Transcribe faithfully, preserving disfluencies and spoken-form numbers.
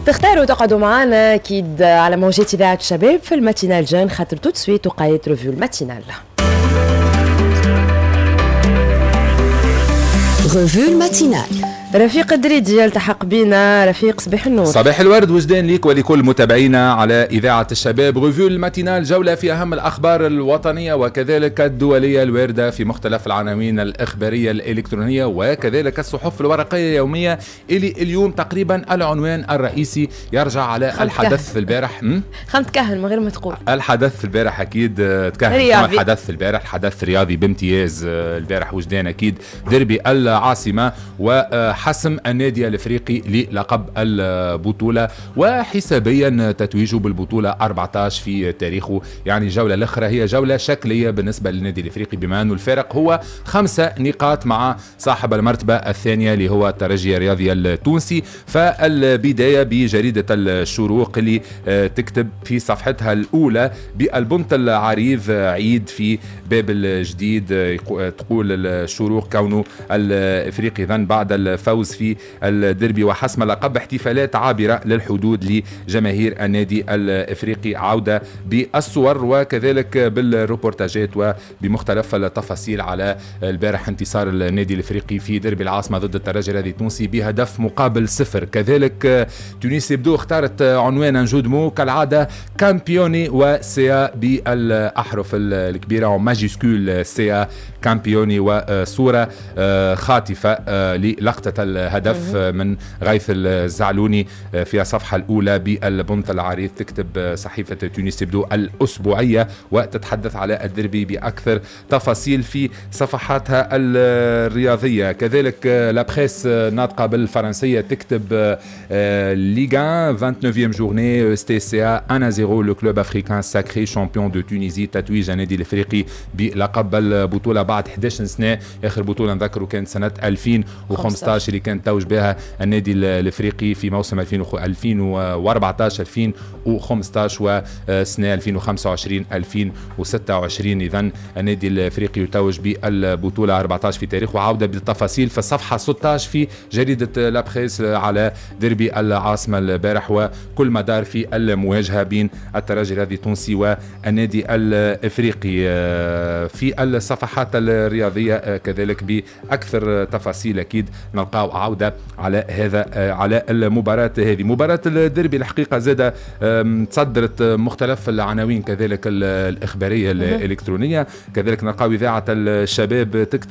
تختاروا تقعدوا معنا اكيد على موجات اذاعه الشباب في الماتينال جان، خاطر تو سويت وقايه ريفيو الماتينال. ريفيو الماتينال. رفيق الدريدي يلتحق بنا. رفيق صباح النور. صباح الورد وجدان ليك ولكل متابعينا على إذاعة الشباب. ريفيو الماتينال، جولة في أهم الأخبار الوطنية وكذلك الدولية الواردة في مختلف العناوين الإخبارية الإلكترونية وكذلك الصحف الورقية اليومية، اللي اليوم تقريبا العنوان الرئيسي يرجع على الحدث البارح. خمت كهن من غير ما تقول الحدث البارح أكيد تكهن. الحدث البارح حدث رياضي بامتياز البارح وجدان أكيد، ديربي العاصمة و حسم النادي الافريقي للقب البطوله وحسابيا تتويجه بالبطوله أربعة عشر في تاريخه. يعني الجوله الاخرى هي جوله شكليه بالنسبه للنادي الافريقي، بما انه الفارق هو خمسه نقاط مع صاحب المرتبه الثانيه اللي هو الترجي الرياضي التونسي. فالبدايه بجريده الشروق اللي تكتب في صفحتها الاولى بالبنط العريض عيد في باب الجديد. تقول الشروق كونه الافريقي ذن بعد الفوز في الديربي وحسم لقب احتفالات عابرة للحدود لجماهير النادي الافريقي. عودة بالصور وكذلك بالروبورتاجات وبمختلف التفاصيل على البارح انتصار النادي الافريقي في ديربي العاصمة ضد الترجي الرياضي التونسي بهدف مقابل صفر. كذلك تونس يبدو اختارت عنوانا جودمو كالعادة كامبيوني وسيا بالاحرف الكبيرة وماجيسكول سيا كامبيوني وصورة خاطفة للقطة الهدف من غيث الزعلوني في الصفحة الأولى بالبنط العريض. تكتب صحيفة تونس يبدو الأسبوعية وتتحدث على الديربي بأكثر تفاصيل في صفحاتها الرياضية. كذلك لابخيس ناطقة بالفرنسية تكتب ليغا vingt neuvième journée S T C A un à zéro le club africain sacré champion de Tunisie. تتويج النادي الافريقي بلقب البطولة بعد إحدى عشرة سنة. آخر بطولة نذكره كانت سنة ألفين وخمسة عشر اللي كان توج بها النادي الافريقي في موسم ألفين وأربعة عشر ألفين وخمسة عشر وسنة ألفين وخمسة وعشرين ألفين وستة وعشرين. اذا النادي الافريقي يتوج بالبطوله أربعة عشر في تاريخه. وعوده بالتفاصيل في الصفحه ستة عشر في جريده لابخيس على ديربي العاصمه البارح وكل مدار في المواجهه بين الترجي الرياضي التونسي والنادي الافريقي. في الصفحات الرياضيه كذلك باكثر تفاصيل اكيد نلقاو عودة على هذا على المباراة هذه. مباراة الديربي الحقيقة زادة تصدرت مختلف العناوين كذلك الإخبارية الإلكترونية. كذلك نلقاو إذاعة الشباب تكتب